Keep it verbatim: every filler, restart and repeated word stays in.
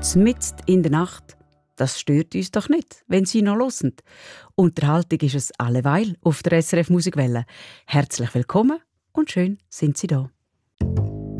Mitten in der Nacht. Das stört uns doch nicht, wenn Sie noch hören. Unterhaltung ist es alleweil auf der S R F Musikwelle. Herzlich willkommen und schön sind Sie da.